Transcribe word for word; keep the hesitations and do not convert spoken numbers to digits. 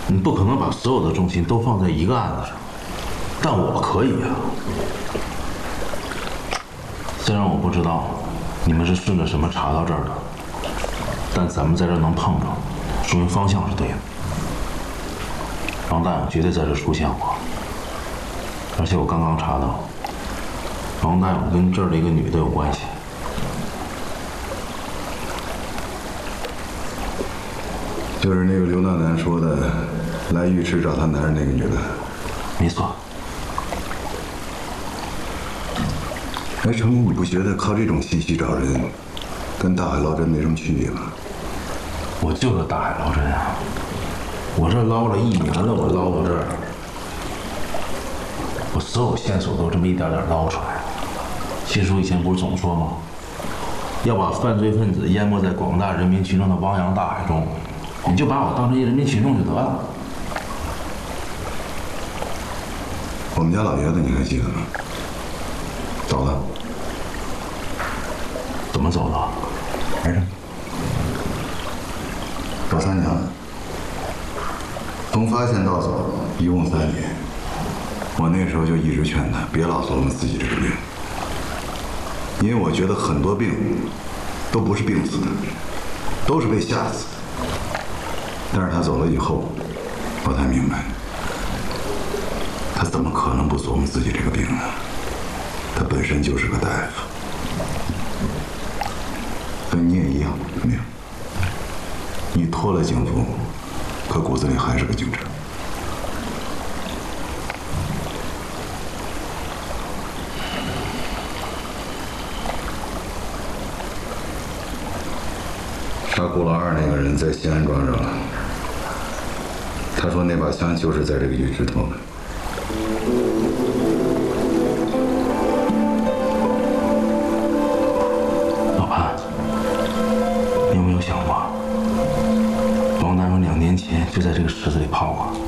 你不可能把所有的重心都放在一个案子上，但我可以啊。虽然我不知道你们是顺着什么查到这儿的，但咱们在这儿能碰着，说明方向是对的。王大勇绝对在这出现过，而且我刚刚查到，王大勇跟这儿的一个女的有关系。 就是那个刘娜楠说的，来浴池找她男人那个女的。 没错。 哎，程明，你不觉得靠这种信息找人，跟大海捞针没什么区别吗？ 我就是大海捞针啊！我这捞了一年了，我捞到这儿，我所有线索都这么一点点捞出来。其实我以前不是总说吗？要把犯罪分子淹没在广大人民群众的汪洋大海中，你就把我当成一人民群众就得了。 我们家老爷子你还记得吗？走了。 怎么走的？ 没事。找三年了，从发现到走一共三年。我那时候就一直劝他别老琢磨自己这个病，因为我觉得很多病都不是病死的，都是被吓死的。但是他走了以后，我才明白，他怎么可能不琢磨自己这个病呢？他本身就是个大夫，跟你也一样，没有。你脱了警服，可骨子里还是个警察。杀顾老二那个人在西安抓着了，他说那把枪就是在这个浴池偷的。 老潘，你有没有想过，王大勇两年前就在这个池子里泡过？